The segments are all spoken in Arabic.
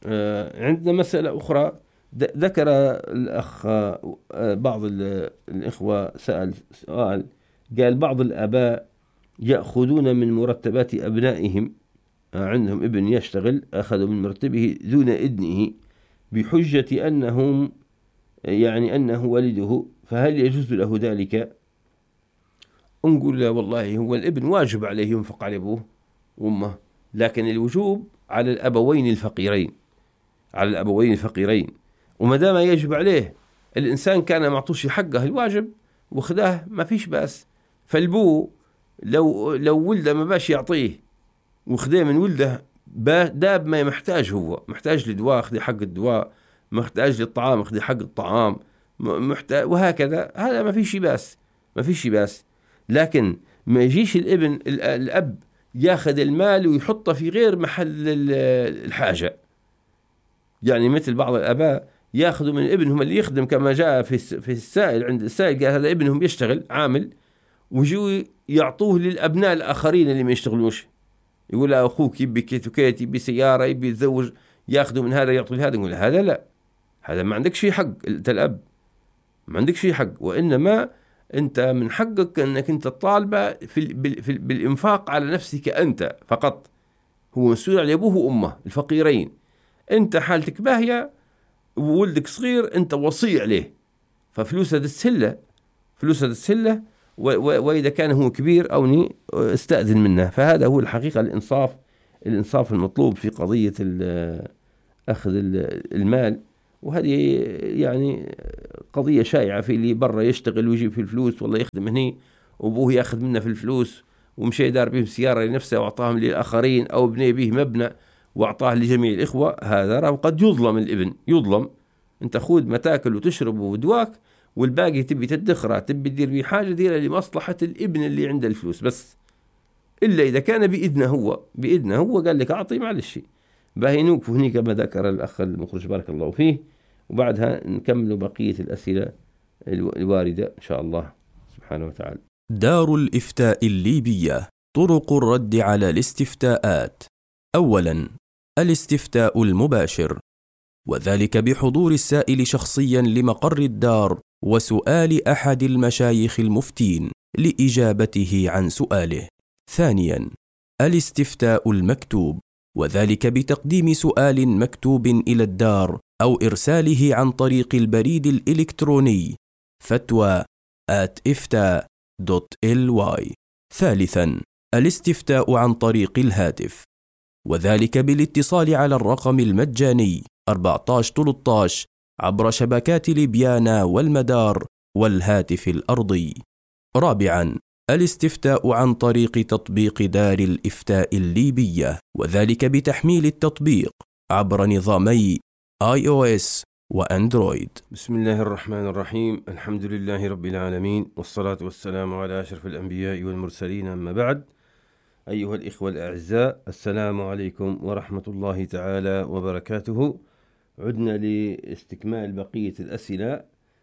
عندنا مسألة أخرى. ذكر الأخ بعض الإخوة سأل سؤال، قال بعض الآباء يأخذون من مرتبات أبنائهم، عندهم ابن يشتغل أخذوا من مرتبه دون إذنه بحجة أنهم يعني أنه والده، فهل يجوز له ذلك؟ نقول لا والله، هو الابن واجب عليه ينفق على أبوه وأمه، لكن الوجوب على الأبوين الفقيرين، على الأبوين الفقيرين. وما دام يجب عليه، الإنسان كان معطوش حقه الواجب وخذاه ما فيش بأس. فالبو لو ولده ما باش يعطيه وخذاه من ولده، داب ما محتاج، هو محتاج لدواء خذي حق الدواء، محتاج للطعام خذي حق الطعام، محتاج وهكذا، هذا ما فيش بأس، ما فيش بأس. لكن ما يجيش الأب ياخذ المال ويحطه في غير محل الحاجة. يعني مثل بعض الآباء ياخذوا من ابنهم اللي يخدم، كما جاء في السائل، عند السائل قال هذا ابنهم يشتغل عامل، ويجوا يعطوه للأبناء الآخرين اللي ما يشتغلوش. يقول له أخوك يبي كيت وكيت، يبي سيارة، يبي يتزوج، ياخذوا من هذا يعطوا لهذا. يقول هذا لا، هذا ما عندك شيء حق، أنت الأب ما عندك شيء حق، وإنما أنت من حقك أنك أنت الطالبة بالإنفاق على نفسك أنت فقط. هو مسؤول على أبوه وأمه الفقيرين. أنت حالتك باهية وولدك صغير، أنت وصي عليه، ففلوسها تسهله، فلوسها تسهله، وإذا كان هو كبير أوني استأذن منه. فهذا هو الحقيقة الإنصاف المطلوب في قضية أخذ المال. وهذه يعني قضية شائعة في اللي برا يشتغل ويجيب في الفلوس، والله يخدم هني وأبوه يأخذ منه في الفلوس، ومشي دار بهم سيارة لنفسه وأعطاهم للآخرين، أو بني به مبنى وأعطاه لجميع الإخوة. هذا قد يظلم الابن، يظلم. أنت خذ ما تاكل وتشرب ودواك، والباقي تبي تدخره، تبي تدير بيه حاجة، ديرها لمصلحة الابن اللي عنده الفلوس بس. إلا إذا كان بإذنه هو قال لك أعطي، معلش. باهي نوقف هني كما ذكر الأخ المخرج بارك الله فيه، وبعدها نكمل بقية الأسئلة الواردة إن شاء الله سبحانه وتعالى. دار الإفتاء الليبية. طرق الرد على الاستفتاءات. أولا، الاستفتاء المباشر، وذلك بحضور السائل شخصيا لمقر الدار وسؤال أحد المشايخ المفتين لإجابته عن سؤاله. ثانيا، الاستفتاء المكتوب، وذلك بتقديم سؤال مكتوب إلى الدار أو إرساله عن طريق البريد الإلكتروني fatwa@ifta.ly. ثالثا، الاستفتاء عن طريق الهاتف، وذلك بالاتصال على الرقم المجاني 1413 عبر شبكات ليبيانا والمدار والهاتف الأرضي. رابعا، الاستفتاء عن طريق تطبيق دار الإفتاء الليبية، وذلك بتحميل التطبيق عبر نظامي iOS وأندرويد. بسم الله الرحمن الرحيم، الحمد لله رب العالمين، والصلاة والسلام على أشرف الأنبياء والمرسلين، أما بعد. أيها الإخوة الأعزاء، السلام عليكم ورحمة الله تعالى وبركاته. عدنا لاستكمال بقية الأسئلة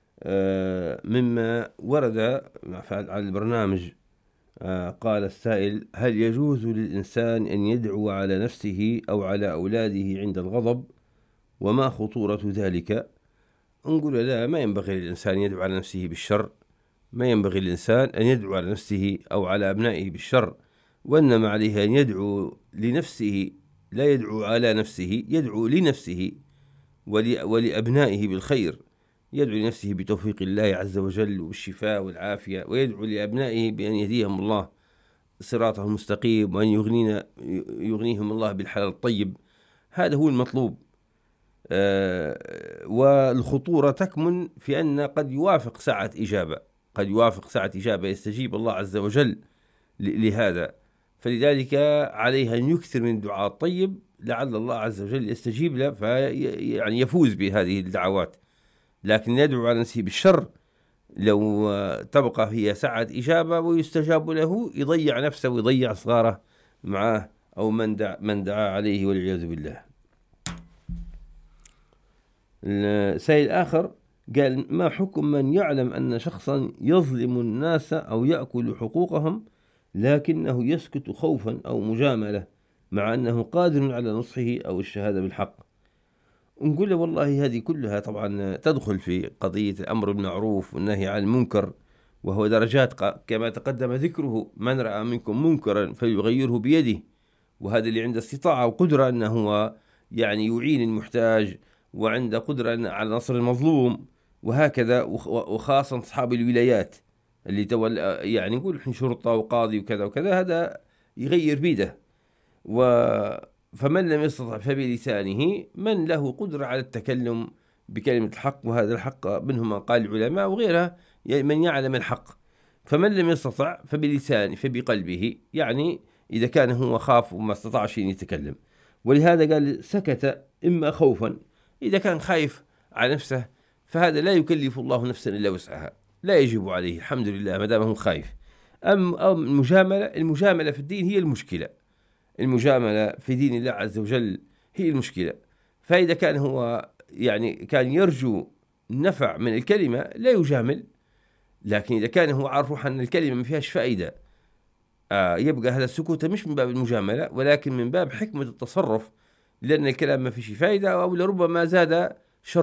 مما ورد على البرنامج. قال السائل: هل يجوز للإنسان أن يدعو على نفسه أو على أولاده عند الغضب؟ وما خطورة ذلك؟ نقول لا، ما ينبغي للإنسان يدعو على نفسه بالشر، ما ينبغي للإنسان أن يدعو على نفسه أو على أبنائه بالشر، وإنما عليه أن يدعو لنفسه، لا يدعو على نفسه، يدعو لنفسه ولأبنائه بالخير، يدعو لنفسه بتوفيق الله عز وجل والشفاء والعافية، ويدعو لأبنائه بأن يهديهم الله صراطه المستقيم، وأن يغنيهم الله بالحلال الطيب. هذا هو المطلوب. والخطورة تكمن في أن قد يوافق ساعة إجابة، قد يوافق ساعة إجابة يستجيب الله عز وجل لهذا، فلذلك عليه أن يكثر من الدعاء الطيب لعل الله عز وجل يستجيب له، يعني يفوز بهذه الدعوات. لكن يدعو على نفسه بالشر، لو تبقى هي ساعة إجابة ويستجاب له، يضيع نفسه ويضيع صغاره معه أو من دعا عليه والعياذ بالله. السائل آخر قال: ما حكم من يعلم أن شخصا يظلم الناس أو يأكل حقوقهم لكنه يسكت خوفا أو مجاملة، مع أنه قادر على نصحه أو الشهادة بالحق؟ ونقول له والله هذه كلها طبعا تدخل في قضية الأمر بالمعروف والنهي عن المنكر، وهو درجات كما تقدم ذكره. من رأى منكم منكرا فليغيره بيده، وهذا اللي عنده استطاعة وقدرة أنه هو يعني يعين المحتاج، وعنده قدرة على نصر المظلوم، وهكذا. وخاصة أصحاب الولايات اللي تولى يعني نقول إحنا شرطة وقاضي وكذا وكذا، هذا يغير بيده. فمن لم يستطع فبلسانه، من له قدرة على التكلم بكلمة الحق، وهذا الحق منهم ما قال العلماء وغيرها من يعلم الحق. فمن لم يستطع فبلسانه، فبقلبه، يعني إذا كان هو خاف وما استطاعش أن يتكلم. ولهذا قال سكت إما خوفا، إذا كان خايف على نفسه فهذا لا يكلف الله نفسا إلا وسعها، لا يجب عليه الحمد لله ما دام هو خايف. أم المجاملة في الدين هي المشكلة، المجاملة في دين الله عز وجل هي المشكلة. فإذا كان هو يعني كان يرجو النفع من الكلمة لا يجامل، لكن إذا كان هو عارف أن الكلمة ما فيهاش فائدة يبقى هذا السكوت مش من باب المجاملة، ولكن من باب حكمة التصرف، لأن الكلام ما فيش فائدة، أو لربما زاد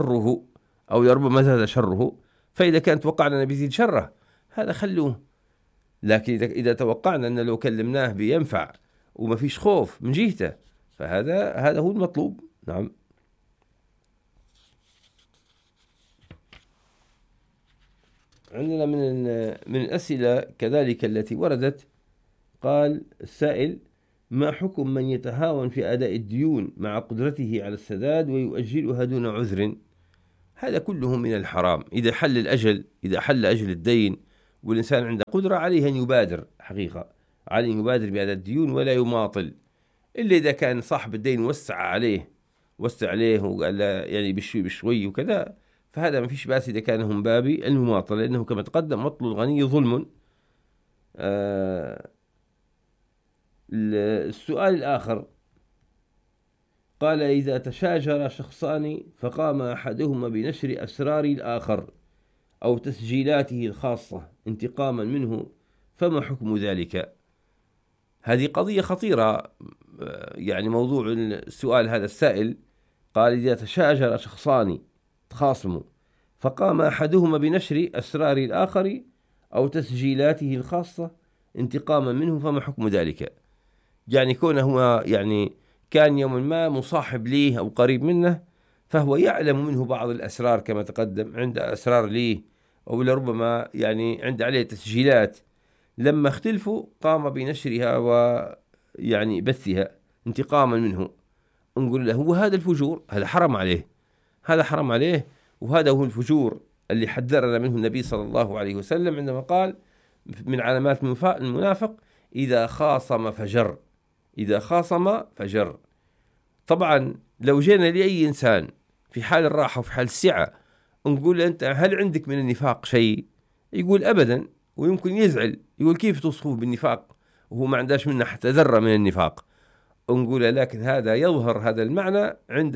شره، فإذا كان توقعنا أنه بيزيد شره هذا خلوه. لكن إذا توقعنا أن لو كلمناه بينفع وما فيش خوف من جهته، فهذا هو المطلوب. نعم. عندنا من الأسئلة كذلك التي وردت، قال السائل: ما حكم من يتهاون في أداء الديون مع قدرته على السداد ويؤجلها دون عذر؟ هذا كله من الحرام. إذا حل أجل الدين والإنسان عنده قدرة، عليه أن يبادر، حقيقة عليه أن يبادر بأداء الديون ولا يماطل، إلا إذا كان صاحب الدين وسع عليه وقال يعني بشوي وكذا، فهذا ما فيش بأس إذا كان هم بابي المماطلة، لأنه كما تقدم مطل الغني ظلم. السؤال الآخر قال: إذا تشاجر شخصان فقام أحدهما بنشر أسرار الآخر أو تسجيلاته الخاصة انتقاما منه، فما حكم ذلك؟ هذه قضية خطيرة. يعني موضوع السؤال هذا السائل قال: إذا تشاجر شخصان تخاصموا فقام أحدهما بنشر أسرار الآخر أو تسجيلاته الخاصة انتقاما منه، فما حكم ذلك؟ يعني كونه هو يعني كان يوما ما مصاحب ليه أو قريب منه، فهو يعلم منه بعض الأسرار كما تقدم، عنده أسرار ليه أو لربما يعني عنده عليه تسجيلات، لما اختلفوا قام بنشرها ويعني بثها انتقاما منه. نقول له هو هذا الفجور، هذا حرام عليه، وهذا هو الفجور اللي حذرنا منه النبي صلى الله عليه وسلم عندما قال من علامات المنافق: إذا خاصم فجر. طبعا لو جينا لأي إنسان في حال الراحة وفي حال السعة نقول أنت هل عندك من النفاق شيء؟ يقول أبدا، ويمكن يزعل، يقول كيف توصفه بالنفاق وهو ما عندهش منه حتى ذرة من النفاق. نقول لكن هذا يظهر هذا المعنى عند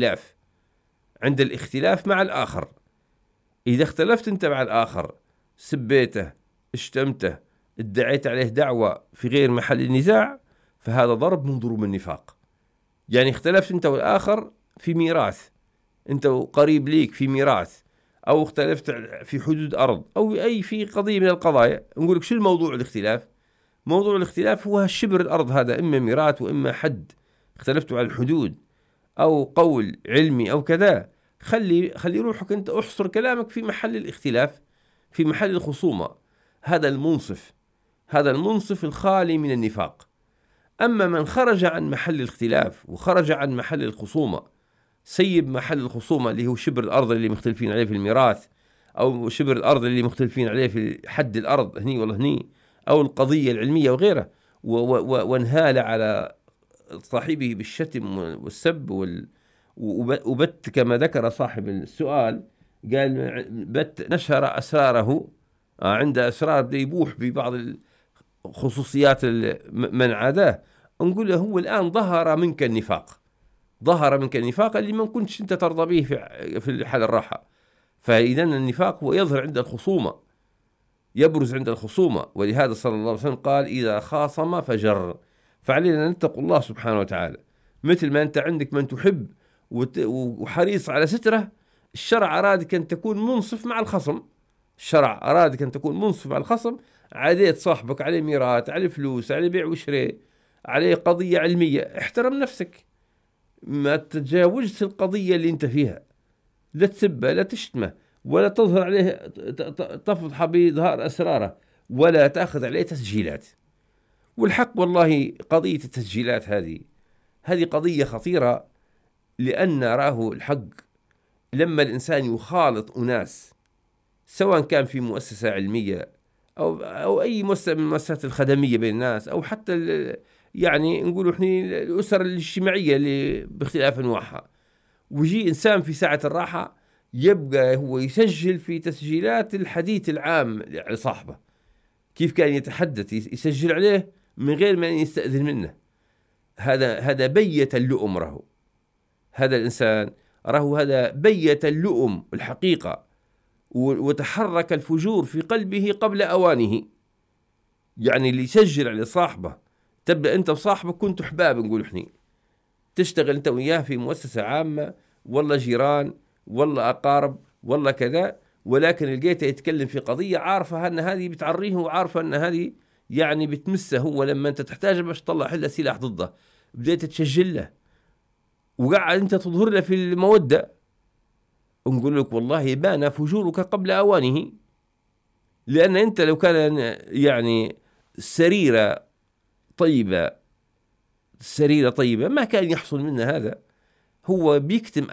الاختلاف مع الآخر. إذا اختلفت أنت مع الآخر، سبيته، اشتمته، ادعيت عليه دعوة في غير محل النزاع، فهذا ضرب من ضروب النفاق. يعني اختلفت أنت والآخر في ميراث، أنت قريب ليك في ميراث، أو اختلفت في حدود أرض، أو أي في قضية من القضايا، نقول لك شو الموضوع الاختلاف؟ موضوع الاختلاف هو الشبر الأرض، هذا إما ميراث وإما حد، اختلفتوا على الحدود أو قول علمي أو كذا. خلي روحك أنت احصر كلامك في محل الاختلاف، في محل الخصومة، هذا المنصف الخالي من النفاق. أما من خرج عن محل الاختلاف وخرج عن محل الخصومة، سيب محل الخصومة اللي هو شبر الأرض اللي مختلفين عليه في الميراث، أو شبر الأرض اللي مختلفين عليه في حد الأرض هني ولا هني، أو القضية العلمية وغيرها، وانهال على صاحبه بالشتم والسب وبت كما ذكر صاحب السؤال، قال نشر أسراره، عنده أسرار بده يبوح ببعض الخصوصيات من عاداه. نقول له هو الآن ظهر منك النفاق اللي ما كنتش أنت ترضى به في حال الراحة. فإذا النفاق هو يظهر عند الخصومة، يبرز عند الخصومة. ولهذا صلى الله عليه وسلم قال: إذا خاصم فجر. فعلينا أن نتقوا الله سبحانه وتعالى، مثل ما أنت عندك من تحب وحريص على ستره، الشرع أرادك أن تكون منصف مع الخصم. الشرع أرادك أن تكون منصف مع الخصم، عليه صاحبك، عليه ميراث، عليه فلوس، عليه بيع وشراء، عليه قضية علمية، احترم نفسك، ما تتجاوزش القضية اللي انت فيها، لا تسبه، لا تشتمه، ولا تظهر عليه، تفضح بإظهار أسراره، ولا تأخذ عليه تسجيلات. والحق والله قضية التسجيلات هذه قضية خطيرة، لأن راه الحق لما الإنسان يخالط أناس، سواء كان في مؤسسة علمية أو أي مؤسسة من المؤسسات الخدمية بين الناس، أو حتى يعني نقولوا إحنا الأسر الاجتماعية اللي باختلاف أنواعها، ويجي إنسان في ساعة الراحة يبقى هو يسجل في تسجيلات الحديث العام على صاحبه، كيف كان يتحدث، يسجل عليه من غير ما يستأذن منه. هذا بيت اللؤم، راهو هذا الإنسان راهو هذا بيت اللؤم الحقيقة، وتحرك الفجور في قلبه قبل أوانه. يعني اللي يسجل على صاحبه، تبدأ أنت وصاحبك كنتوا أحباب، نقول إحنا تشتغل أنت وياه في مؤسسة عامة، والله جيران، والله أقارب، والله كذا، ولكن لقيته يتكلم في قضية عارفة أن هذه بتعريه، وعارفة أن هذه يعني بتمسه هو، لما أنت تحتاج باش تطلع حل سلاح ضده بديت تسجل له، وقاعد أنت تظهر له في المودة، ونقول لك والله بان فجورك قبل أوانه. لأن أنت لو كان يعني سريرة طيبة ما كان يحصل منه هذا. هو بيكتم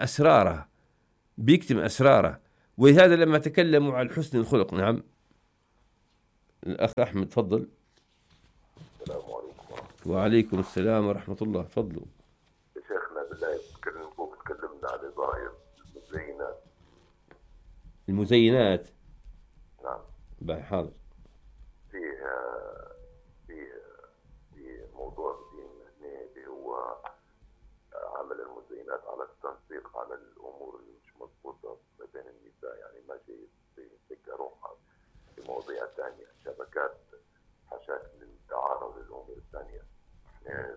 أسراره. ولهذا لما تكلموا عن حسن الخلق، نعم الأخ أحمد تفضل. السلام عليكم. وعليكم السلام ورحمة الله، تفضلوا. يا شيخنا بالله تكلمنا عن ظاهر المزينات. نعم. باي حاضر. في موضوع الدين هنا اللي هو عمل المزينات على التنسيق على الأمور اللي مش مضبوطة ما بين النساء، يعني ما جاي تلقى روحها في مواضيع ثانية، شبكات حاجات للتعارض للأمور الثانية. احنا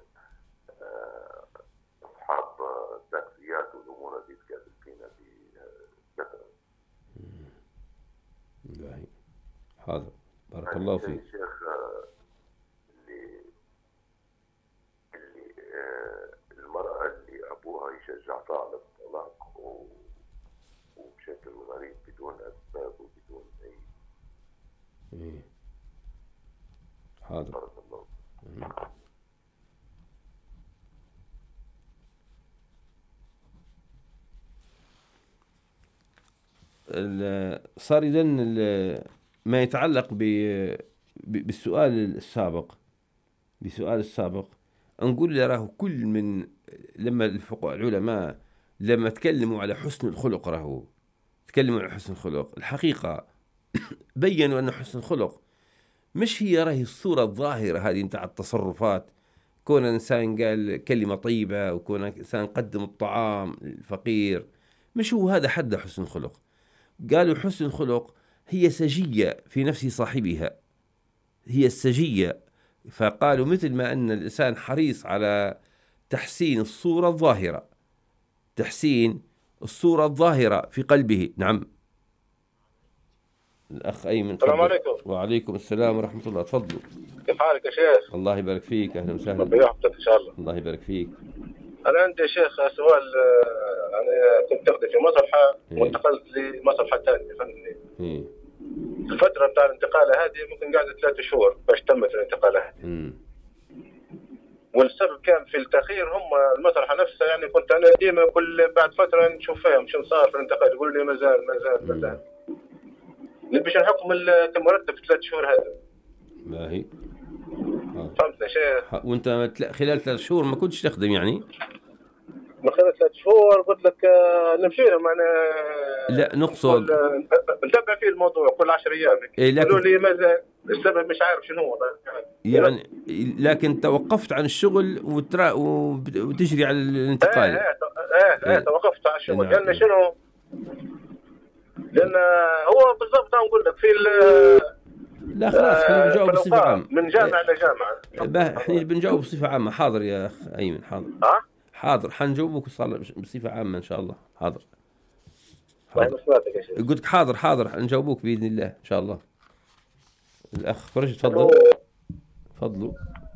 أصحاب تاكسيات والأمور دي تكذب فينا في كثرة. حاضر، بارك الله فيك. الشيخ اللي المرأة اللي أبوها يشجعها على الطلاق وبشكل غريب بدون أسباب وبدون أي. حاضر. بارك الله. صار إذن ما يتعلق بالسؤال السابق، نقول له راهو كل من لما الفقهاء العلماء لما تكلموا على حسن الخلق، راهو تكلموا على حسن الخلق الحقيقة بيّنوا أن حسن الخلق مش هي راهي الصورة الظاهرة هذه نتاع التصرفات، كون إنسان قال كلمة طيبة، وكون إنسان قدم الطعام للفقير، مش هو هذا حد حسن الخلق. قالوا حسن الخلق هي سجية في نفس صاحبها، هي السجية. فقالوا مثل ما أن الإنسان حريص على تحسين الصورة الظاهرة في قلبه. نعم الأخ أيمن. السلام عليكم. وعليكم السلام ورحمة الله، تفضلوا. كيف حالك يا شيخ؟ الله يبارك فيك، أهلا وسهلا. ربي يحفظك إن شاء الله. الله يبارك فيك. أنا عندي شيخ سؤال. أنا كنت أخدم في مصلحة وانتقلت لمصلحة ثانية فهمني. الفترة بتاع الانتقالة هذه ممكن قاعدة 3 شهور باش تمت الانتقالة هذه. والسبب كان في التأخير هم المصلحة نفسها، يعني كنت أنا ديما كل بعد فترة نشوف فيهم شو صار في الانتقال، يقول لي ما زال نبيش نحكم المرتب في 3 شهور هذا. باهي. فهمتنا شيخ. وانت خلال 3 شهور ما كنتش تخدم يعني؟ من خلال 3 شهور قلت لك نمشي لهم أنا. لا نقصد نتابع فيه الموضوع كل 10 أيام. قالوا لي ماذا السبب مش عارف شنو هو يعني، لكن توقفت عن الشغل وتجري على الانتقال. توقفت عن الشغل. لأن شنو؟ لأن هو بالضبط نقول لك في لا خلاص احنا بنجاوب بصفة عامة من جامعة لجامعة. احنا بنجاوب بصفة عامة. حاضر يا أخ أيمن، حاضر حنجاوبك بصفة عامة إن شاء الله. حاضر حاضر. قلت لك حاضر حنجاوبك بإذن الله إن شاء الله. الأخ فرج تفضل. تفضلوا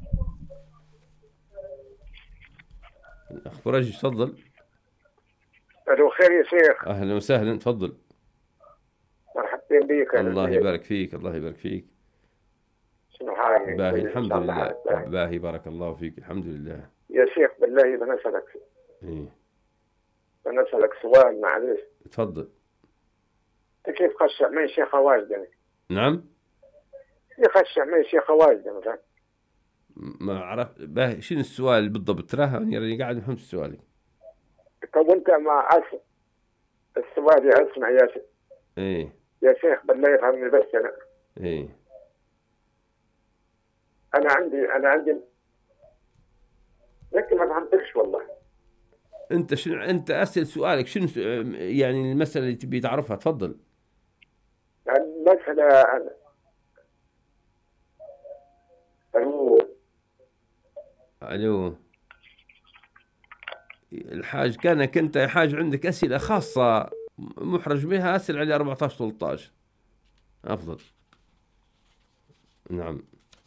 الأخ فرج تفضل. ألو خير يا شيخ. أهلا وسهلا تفضل. مرحبا بك. الله يبارك فيك. الله يبارك فيك. شنو حالك؟ باهي الحمد لله. باهي بارك الله فيك الحمد لله. يا شيخ بالله بنسألك. إيه. بنسألك سؤال معلش. تفضل. أنت كيف خشع من شيخة واجدة؟ نعم. يخشع من شيخة واجدة مثلا. ما عرف باهي شنو السؤال بالضبط؟ تراها أنا قاعد فهمت سؤالك. طب أنت ما أسمع السؤال يا أسمع يا شيخ. إيه. يا شيخ بالله يفهمني بس أنا. إيه. أنا عندي لكن ما فهمتكش والله. أنت أسأل سؤالك شنو يعني المسألة اللي تبي تعرفها؟ تفضل. المسألة أنا ألو الحاج كانك أنت يا حاج عندك أسئلة خاصة محرج بها أسأل على 14-13 أفضل. نعم.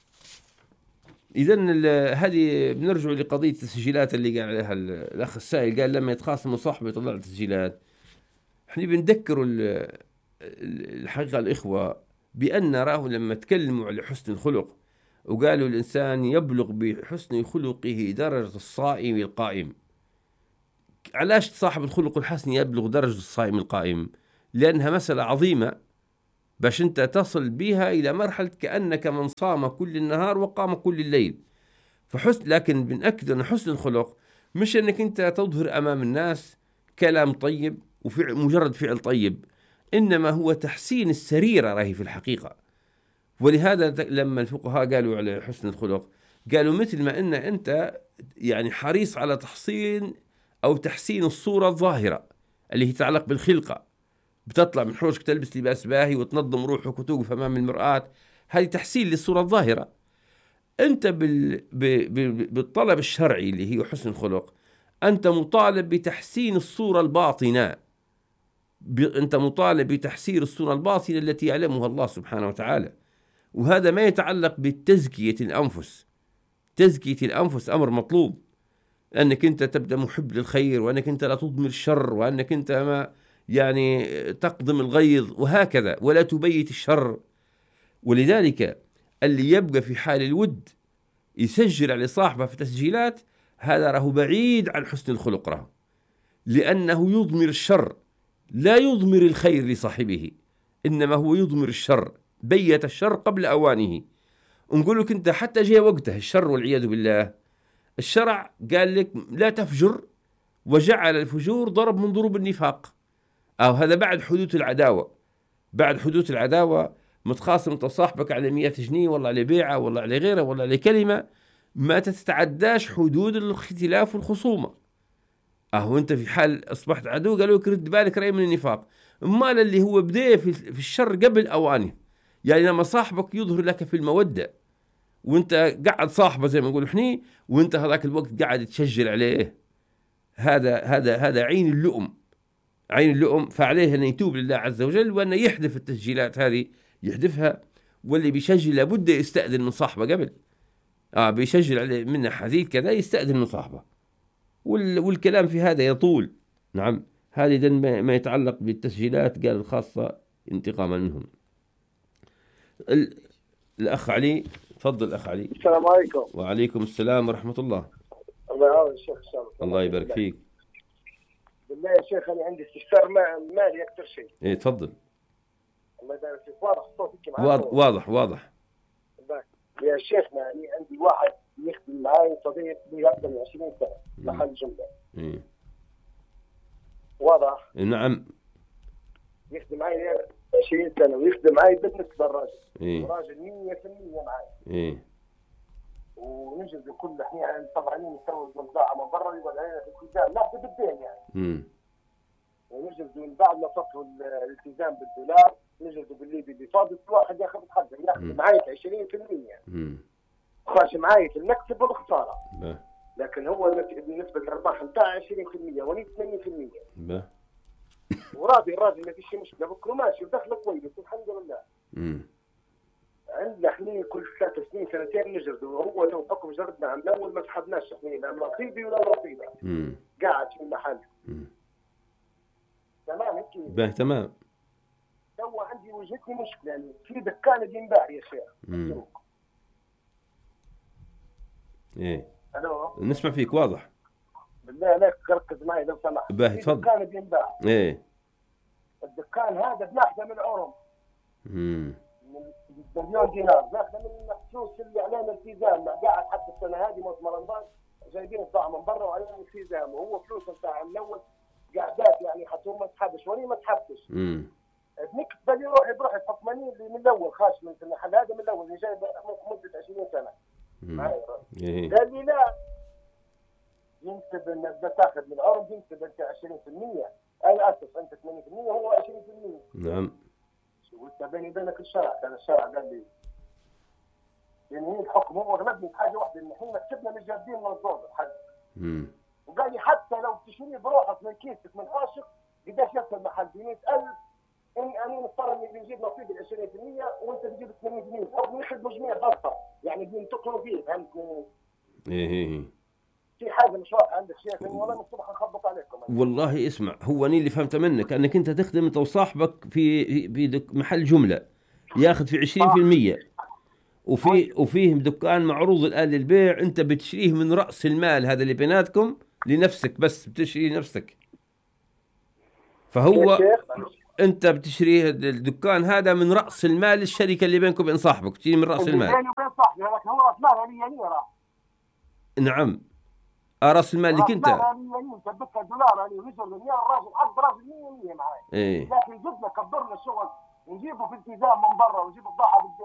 إذن هذه بنرجع لقضية التسجيلات اللي قال عليها الأخ السائل. قال لما يتخاصم صاحبه يطلع التسجيلات. احنا بنذكروا الحقيقة الإخوة بأن راه لما تكلموا على حسن الخلق وقالوا الإنسان يبلغ بحسن خلقه درجة الصائم القائم. علاش صاحب الخلق الحسن يبلغ درجة الصائم القائم؟ لأنها مسألة عظيمة باش أنت تصل بها إلى مرحلة كأنك من صام كل النهار وقام كل الليل. لكن بنأكد أن حسن الخلق مش أنك أنت تظهر أمام الناس كلام طيب وفعل مجرد فعل طيب، إنما هو تحسين السريرة راهي في الحقيقة. ولهذا لما الفقهاء قالوا على حسن الخلق قالوا مثل ما أن أنت يعني حريص على تحسين الصورة الظاهرة اللي هي تتعلق بالخلقة، بتطلع من حوشك تلبس لباس باهي وتنظم روحك وتوقف أمام المرآة، هذه تحسين للصورة الظاهرة. أنت بالطلب الشرعي اللي هي حسن الخلق أنت مطالب بتحسين الصورة الباطنة. أنت مطالب بتحسين الصورة الباطنة التي يعلمها الله سبحانه وتعالى. وهذا ما يتعلق بالتزكية الأنفس. تزكية الأنفس أمر مطلوب، أنك أنت تبدأ محب للخير، وأنك أنت لا تضمر الشر، وأنك أنت ما يعني تقدم الغيظ وهكذا، ولا تبيت الشر. ولذلك اللي يبقى في حال الود يسجل على صاحبه في تسجيلات هذا راه بعيد عن حسن الخلق راه، لأنه يضمر الشر لا يضمر الخير لصاحبه، إنما هو يضمر الشر، بيت الشر قبل أوانه. ونقول لك أنت حتى جاء وقته الشر والعياذ بالله، الشرع قال لك لا تفجر وجعل الفجور ضرب من ضروب النفاق. أو هذا بعد حدوث العداوة. بعد حدوث العداوة متخاصم انت صاحبك على 100 جنيه والله على بيعة والله على غيره والله على كلمة ما تتعداش حدود الاختلاف والخصومة. انت في حال اصبحت عدو قالوا لك رد بالك رأي من النفاق. امال اللي هو بداية في الشر قبل اوانه، يعني لما صاحبك يظهر لك في المودة وانت قاعد صاحبه زي ما نقول احنا، وانت هذاك الوقت قاعد تشجر عليه، هذا عين اللؤم. عين اللؤم. فعليه أن يتوب لله عز وجل وأن يحذف التسجيلات هذه، يحذفها. واللي بيسجل لابد يستأذن من صاحبه قبل. بيسجل عليه منه حديث كذا يستأذن من صاحبه. والكلام في هذا يطول. نعم. هذا ما يتعلق بالتسجيلات قال الخاصة انتقاما منهم. الأخ علي تفضل. أخ علي. السلام عليكم. وعليكم السلام ورحمة الله. الله يعاون الشيخ. الله يبارك فيك. بالله يا شيخ أنا عندي استفسار مالي أكثر شيء. إيه تفضل. الله يبارك فيك. واضح صوتك معاك؟ واضح. يا شيخ يعني عندي واحد يخدم معي صديق لي أكثر من 20 سنة محل جملة. إيه. واضح؟ نعم. يخدم معي 20 سنة ويخدم معي بالنسبة للراجل. إيه. الراجل 100% معي. إيه. ونجد كل حين يعني طبعا نسوي البضاعة من برا يقعد علينا في الالتزام ناخذ بالدين يعني. ونجد من بعد ما فصلوا الالتزام بالدولار نجد بالليبي اللي فاضل كل واحد ياخذ حقه، ياخذ معي 20% يعني. خاش معي في المكسب والخسارة. لكن هو نسبه الارباح نتاعه 20% وليد 80%. وراضي الراجل ما فيش مشكله، بكره ماشي ودخله كويس الحمد لله. عندنا احنا كل 3 سنين 2 نجردوا، وهو تو بحكم جردنا عام الاول ما سحبناش احنا لا نصيبي ولا نصيبه. قاعد في المحل. تمام هيك. تمام. تو عندي وجهتني مشكله يعني في دكان ينباع يا شيخ. ايه الو نسمع فيك واضح. بالله عليك ركز معي لو سمحت. تفضل. دكان ينباع. ايه الدكان هذا بناخذه من عرم. من مليون دينار بناخذه من الفلوس اللي علينا التزام، قاعد حتى السنه هذه موسم رمضان جايبين الطعم من برا وعلينا التزام، وهو فلوس بتاع الاول قاعدات يعني حتى ما تحبش ولي ما تحبش. نكتب اللي يروح يحكمني اللي من الاول خاش من المحل هذا من الاول اللي جايب مده 20 سنه. قال لي لا ينسب انك بتاخذ من العرض ينسب انت 20%، اي اسف انت 80% هو 20%. نعم. قلت بيني وبينك الشرع، كان الشرع قال لي يعني الحكم هو غلبني في حاجه واحده ان احنا كسبنا مش جادين من الزوج الحج. وقال لي حتى لو تشتري بروحك من كيسك من عاشق قداش يدخل المحل ب 100,000 اني انا نضطر اني نجيب نصيب ال 20% وانت تجيب 80%، او ناخذ مجموع ضغطه يعني بننتقلوا فيه فهمتني؟ ايه في حاجه مش واضحه عندك شيخ والله من الصبح نخبط عليكم. والله اسمع، هو اني اللي فهمته منك انك انت تخدم انت وصاحبك في محل جمله ياخذ في 20%، وفيه دكان معروض الان للبيع، انت بتشريه من راس المال هذا اللي بيناتكم لنفسك، بس بتشري نفسك. فهو انت بتشريه الدكان هذا من راس المال الشركه اللي بينكم وبين صاحبك، تشتري من راس المال. بيني وبين صاحبي لكن هو راس مال لي. نعم راس المال لك انت. ثبتها دولار يعني ونزل مليار راجل حق راجل 100 معاي. ايه لكن جبنا كبرنا الشغل نجيبه في التزام من برا ونجيب الضاعه